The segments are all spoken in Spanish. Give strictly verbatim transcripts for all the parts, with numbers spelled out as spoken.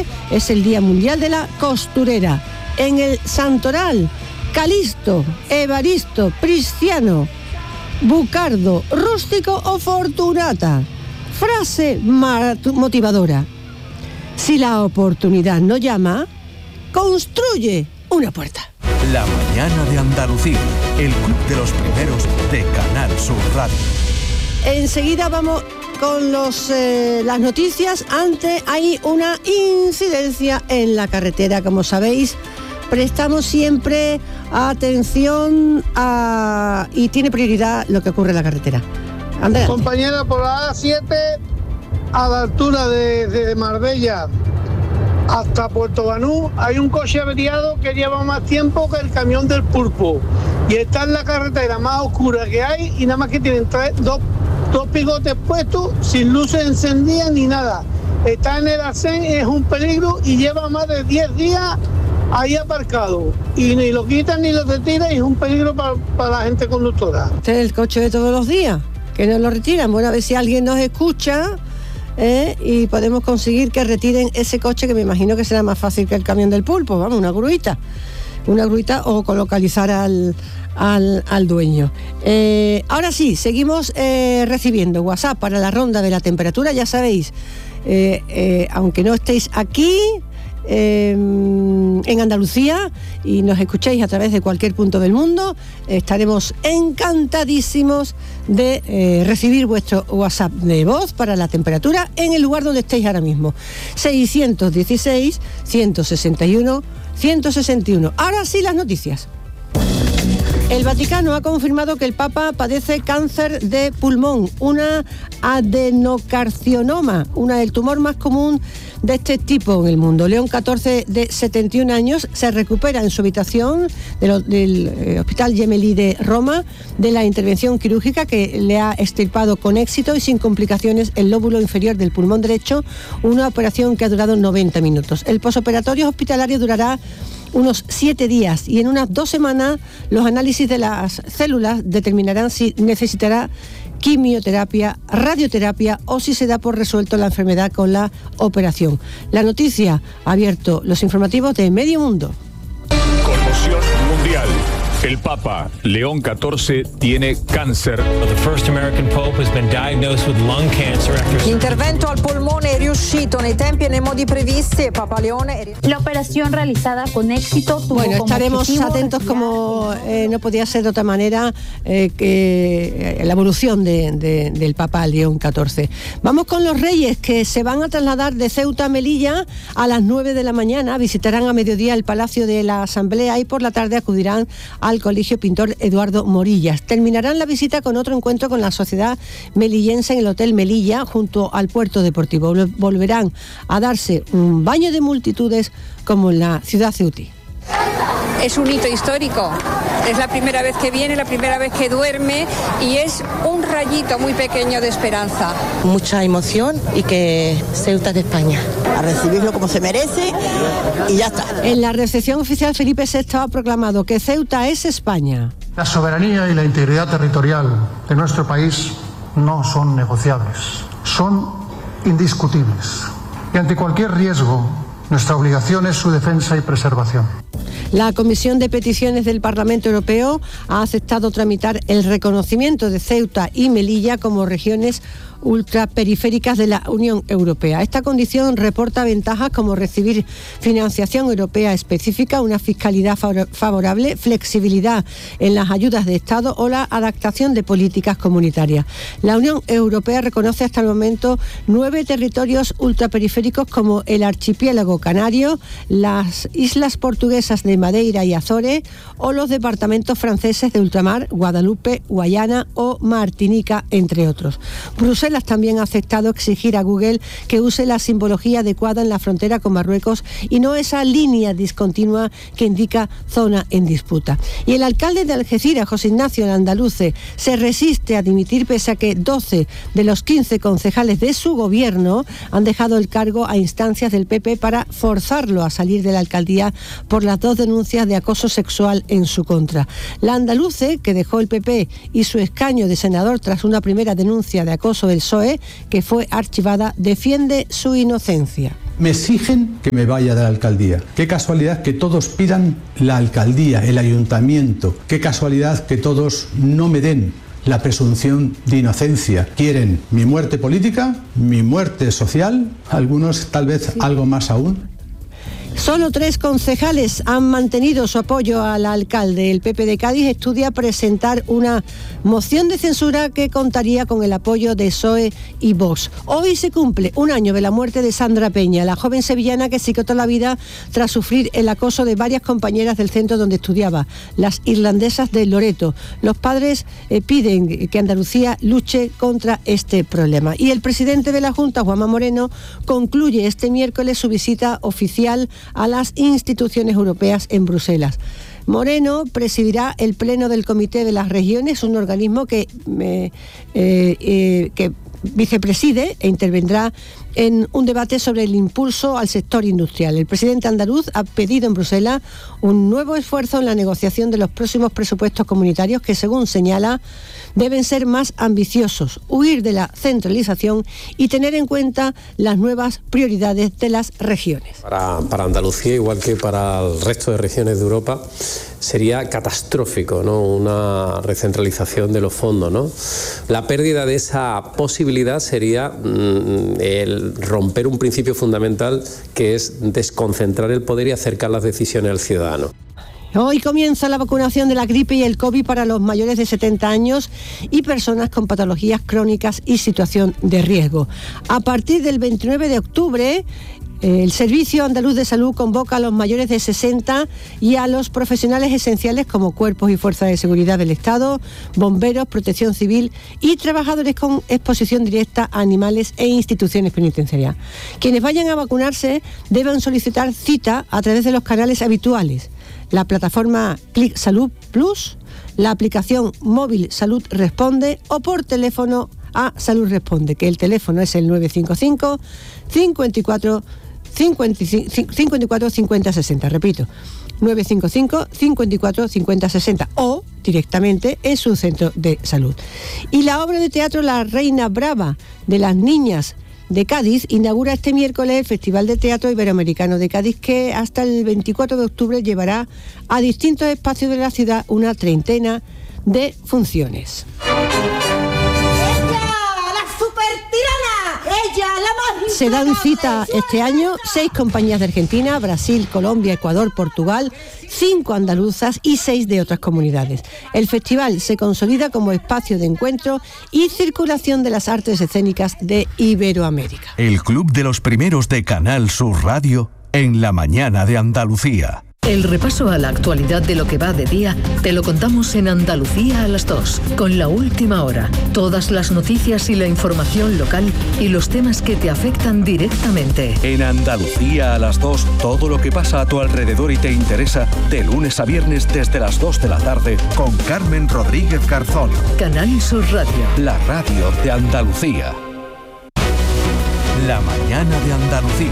noviembre es el Día Mundial de la Costurera. En el Santoral, Calisto, Evaristo, Prisciano, Bucardo, Rústico o Fortunata. Frase motivadora: si la oportunidad no llama, construye una puerta. La mañana de Andalucía, el club de los primeros de Canal Sur Radio. Enseguida vamos con los, eh, las noticias. Antes hay una incidencia en la carretera, como sabéis. Prestamos siempre atención a, y tiene prioridad lo que ocurre en la carretera. Andrea. Compañera, por la A siete, a la altura de, de Marbella hasta Puerto Banús, hay un coche averiado que lleva más tiempo que el camión del Pulpo. Y está en la carretera más oscura que hay y nada más que tienen tres, dos, dos picotes puestos, sin luces encendidas ni nada. Está en el arcén, es un peligro y lleva más de diez días ahí aparcado. Y ni lo quitan ni lo retiran y es un peligro para, para la gente conductora. Este es el coche de todos los días, que no lo retiran. Bueno, a ver si alguien nos escucha. ¿Eh? Y podemos conseguir que retiren ese coche, que me imagino que será más fácil que el camión del Pulpo, vamos, una gruita, una gruita o con localizar al, al, al dueño. Eh, ahora sí, seguimos eh, recibiendo WhatsApp para la ronda de la temperatura, ya sabéis, eh, eh, aunque no estéis aquí eh, en Andalucía y nos escuchéis a través de cualquier punto del mundo, estaremos encantadísimos de eh, recibir vuestro WhatsApp de voz para la temperatura en el lugar donde estéis ahora mismo. seiscientos dieciséis, ciento sesenta y uno, ciento sesenta y uno. Ahora sí, las noticias. El Vaticano ha confirmado que el Papa padece cáncer de pulmón, una adenocarcinoma, una del tumor más común de este tipo en el mundo. León catorce, de setenta y un años, se recupera en su habitación del, del eh, Hospital Gemelli de Roma de la intervención quirúrgica que le ha extirpado con éxito y sin complicaciones el lóbulo inferior del pulmón derecho, una operación que ha durado noventa minutos. El posoperatorio hospitalario durará unos siete días y en unas dos semanas los análisis de las células determinarán si necesitará quimioterapia, radioterapia o si se da por resuelto la enfermedad con la operación. La noticia ha abierto los informativos de Medio Mundo. Conmoción mundial. El Papa León catorce tiene cáncer. The first American Pope has been diagnosed with lung cancer after... L'intervento al polmone è riuscito nei tempi e nei modi previsti e Papa Leone... La operación realizada con éxito tuvo Bueno, como estaremos objetivo atentos retirar... como eh, no podía ser de otra manera eh, que eh, la evolución de, de, del Papa León catorce. Vamos con los reyes que se van a trasladar de Ceuta a Melilla a las nueve de la mañana, visitarán a mediodía el Palacio de la Asamblea y por la tarde acudirán a al Colegio Pintor Eduardo Morillas. Terminarán la visita con otro encuentro con la sociedad melillense en el Hotel Melilla, junto al puerto deportivo. Volverán a darse un baño de multitudes como en la ciudad ceutí. Es un hito histórico, es la primera vez que viene, la primera vez que duerme y es un rayito muy pequeño de esperanza. Mucha emoción y que Ceuta de España. A recibirlo como se merece y ya está. En la recepción oficial Felipe sexto ha proclamado que Ceuta es España. La soberanía y la integridad territorial de nuestro país no son negociables, son indiscutibles. Y ante cualquier riesgo, nuestra obligación es su defensa y preservación. La Comisión de Peticiones del Parlamento Europeo ha aceptado tramitar el reconocimiento de Ceuta y Melilla como regiones ultraperiféricas de la Unión Europea. Esta condición reporta ventajas como recibir financiación europea específica, una fiscalidad favorable, flexibilidad en las ayudas de Estado o la adaptación de políticas comunitarias. La Unión Europea reconoce hasta el momento nueve territorios ultraperiféricos como el archipiélago canario, las islas portuguesas de Madeira y Azores o los departamentos franceses de ultramar, Guadalupe, Guayana o Martinica, entre otros. Bruselas también ha aceptado exigir a Google que use la simbología adecuada en la frontera con Marruecos y no esa línea discontinua que indica zona en disputa. Y el alcalde de Algeciras, José Ignacio Andaluce, se resiste a dimitir pese a que doce de los quince concejales de su gobierno han dejado el cargo a instancias del P P para forzarlo a salir de la alcaldía por las dos denuncias de acoso sexual en su contra. La Andaluce, que dejó el P P y su escaño de senador tras una primera denuncia de acoso el P S O E, que fue archivada, defiende su inocencia. Me exigen que me vaya de la alcaldía. Qué casualidad que todos pidan la alcaldía, el ayuntamiento. Qué casualidad que todos no me den la presunción de inocencia. Quieren mi muerte política, mi muerte social, algunos tal vez sí. Algo más aún. Solo tres concejales han mantenido su apoyo al alcalde. El P P de Cádiz estudia presentar una moción de censura que contaría con el apoyo de P S O E y Vox. Hoy se cumple un año de la muerte de Sandra Peña, la joven sevillana que se quitó toda la vida tras sufrir el acoso de varias compañeras del centro donde estudiaba, las irlandesas de Loreto. Los padres eh, piden que Andalucía luche contra este problema. Y el presidente de la Junta, Juanma Moreno, concluye este miércoles su visita oficial a las instituciones europeas en Bruselas. Moreno presidirá el Pleno del Comité de las Regiones, un organismo que, eh, eh, que vicepreside e intervendrá en un debate sobre el impulso al sector industrial. El presidente andaluz ha pedido en Bruselas un nuevo esfuerzo en la negociación de los próximos presupuestos comunitarios que, según señala, deben ser más ambiciosos, huir de la centralización y tener en cuenta las nuevas prioridades de las regiones. Para, para Andalucía, igual que para el resto de regiones de Europa, sería catastrófico, ¿no? Una recentralización de los fondos, ¿no? La pérdida de esa posibilidad sería mmm, el romper un principio fundamental, que es desconcentrar el poder y acercar las decisiones al ciudadano. Hoy comienza la vacunación de la gripe y el COVID para los mayores de setenta años y personas con patologías crónicas y situación de riesgo. A partir del veintinueve de octubre, el Servicio Andaluz de Salud convoca a los mayores de sesenta y a los profesionales esenciales como cuerpos y fuerzas de seguridad del Estado, bomberos, protección civil y trabajadores con exposición directa a animales e instituciones penitenciarias. Quienes vayan a vacunarse deben solicitar cita a través de los canales habituales: la plataforma Clic Salud Plus, la aplicación móvil Salud Responde o por teléfono a Salud Responde, que el teléfono es el nueve cinco cinco, cinco cuatro, cinco cuatro, cinco cero seis cero, repito, nueve cinco cinco, cinco cuatro, cinco cero seis cero o directamente en su centro de salud. Y la obra de teatro La Reina Brava de las Niñas de Cádiz inaugura este miércoles el Festival de Teatro Iberoamericano de Cádiz, que hasta el veinticuatro de octubre llevará a distintos espacios de la ciudad una treintena de funciones. Se dan cita este año seis compañías de Argentina, Brasil, Colombia, Ecuador, Portugal, cinco andaluzas y seis de otras comunidades. El festival se consolida como espacio de encuentro y circulación de las artes escénicas de Iberoamérica. El Club de los Primeros de Canal Sur Radio en la mañana de Andalucía. El repaso a la actualidad de lo que va de día te lo contamos en Andalucía a las dos, con La Última Hora. Todas las noticias y la información local y los temas que te afectan directamente. En Andalucía a las dos, todo lo que pasa a tu alrededor y te interesa, de lunes a viernes desde las dos de la tarde, con Carmen Rodríguez Garzón. Canal Sur Radio. La radio de Andalucía. La mañana de Andalucía.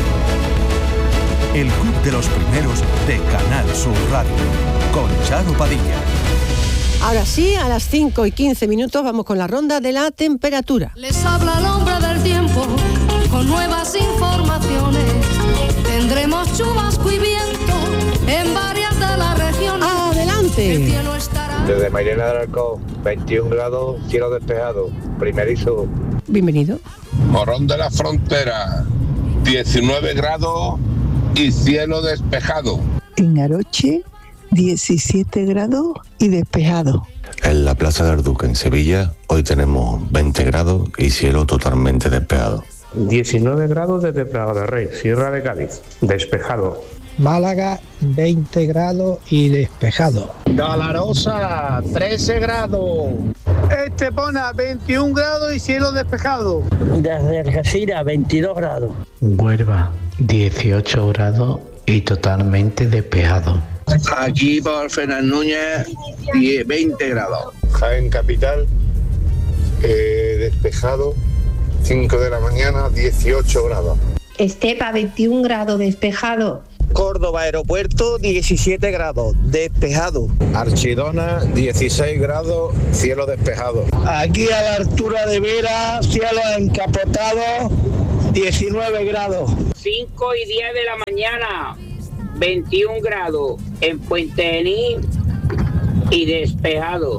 El Club de los Primeros de Canal Sur Radio, con Charo Padilla. Ahora sí, a las cinco y quince minutos vamos con la ronda de la temperatura. Les habla el hombre del tiempo con nuevas informaciones. Tendremos chubasco y viento en varias de las regiones. ¡Adelante! El cielo estará... Desde Mairena del Arcón, veintiún grados, cielo despejado, primerizo. Bienvenido. Morón de la Frontera, diecinueve grados y cielo despejado. En Aroche, diecisiete grados y despejado. En la Plaza del Duque, en Sevilla, hoy tenemos veinte grados y cielo totalmente despejado. diecinueve grados desde Praga de Rey, Sierra de Cádiz, despejado. Málaga, veinte grados y despejado. Galarosa, trece grados. Estepona, veintiún grados y cielo despejado. Desde Algeciras, veintidós grados. Huelva, dieciocho grados y totalmente despejado. Aquí por Fernández Núñez, veinte grados. Jaén Capital, eh, despejado, cinco de la mañana, dieciocho grados. Estepa, veintiún grados, despejado. Córdoba Aeropuerto, diecisiete grados, despejado. Archidona, dieciséis grados, cielo despejado. Aquí a la altura de Vera, cielo encapotado, diecinueve grados. cinco y diez de la mañana, veintiún grados en Puente Genil y despejado.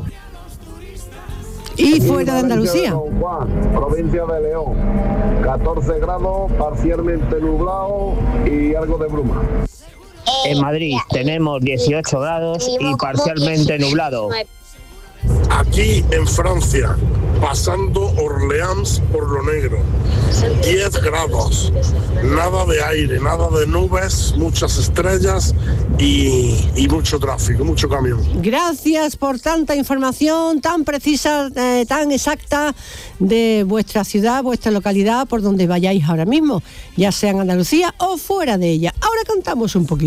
Y fuera de Andalucía. Don Juan, provincia de León, catorce grados, parcialmente nublado y algo de bruma. En Madrid tenemos dieciocho grados y parcialmente nublado. Aquí en Francia, pasando Orleans por lo negro, diez grados, nada de aire, nada de nubes, muchas estrellas y, y mucho tráfico, mucho camión. Gracias por tanta información tan precisa, eh, tan exacta de vuestra ciudad, vuestra localidad, por donde vayáis ahora mismo, ya sea en Andalucía o fuera de ella. Ahora cantamos un poquito.